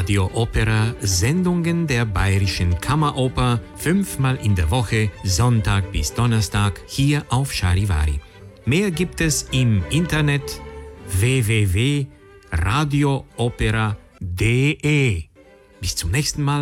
Radio Opera, Sendungen der Bayerischen Kammeroper, 5-mal in der Woche, Sonntag bis Donnerstag, hier auf Charivari. Mehr gibt es im Internet www.radioopera.de. Bis zum nächsten Mal.